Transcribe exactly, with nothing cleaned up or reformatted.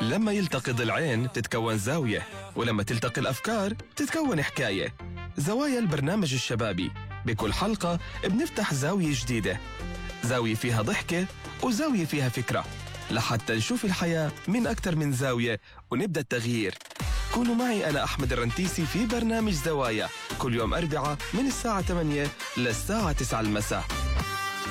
لما يلتقي ضلعين تتكون زاوية، ولما تلتقي الأفكار تتكون حكاية. زوايا البرنامج الشبابي، بكل حلقة بنفتح زاوية جديدة، زاوية فيها ضحكة وزاوية فيها فكرة، لحتى نشوف الحياة من أكثر من زاوية ونبدأ التغيير. كونوا معي أنا أحمد الرنتيسي في برنامج زوايا كل يوم أربعة من الساعة ثمانية للساعة تسعة المساء.